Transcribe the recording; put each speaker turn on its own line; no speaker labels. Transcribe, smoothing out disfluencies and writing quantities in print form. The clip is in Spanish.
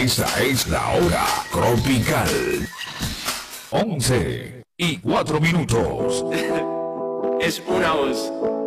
Esta es la hora tropical. 11:04.
Es una voz.